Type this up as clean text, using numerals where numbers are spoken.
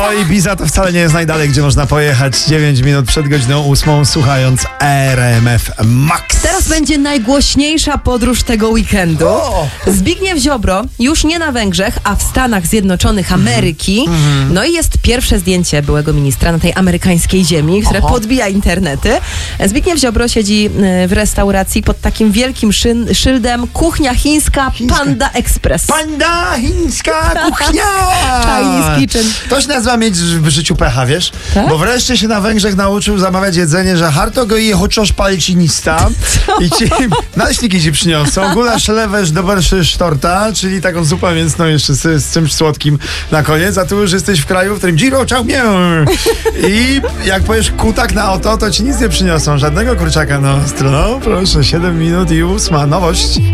Bo Ibiza to wcale nie jest najdalej, gdzie można pojechać. 9 minut przed godziną 8, słuchając RMF Max. Teraz będzie najgłośniejsza podróż tego weekendu. Zbigniew Ziobro już nie na Węgrzech, a w Stanach Zjednoczonych Ameryki. No i jest pierwsze zdjęcie byłego ministra na tej amerykańskiej ziemi, które podbija internety. Zbigniew Ziobro siedzi w restauracji pod takim wielkim szyldem kuchnia chińska Panda Express. Panda chińska kuchnia! Chinese kitchen. To się nazywa mieć w życiu pecha, wiesz? Tak? Bo wreszcie się na Węgrzech nauczył zamawiać jedzenie, że harto go i chociaż palcinista i ci naleśniki ci przyniosą. Gulasz lewesz doberszy torta, czyli taką zupę mięsną jeszcze z czymś słodkim na koniec, a tu już jesteś w kraju, w którym Giro, ciao, mię. I jak powiesz kutak na oto, to ci nic nie przyniosą. Żadnego kurczaka na ostro. No proszę, 7 minut i 8. Nowość.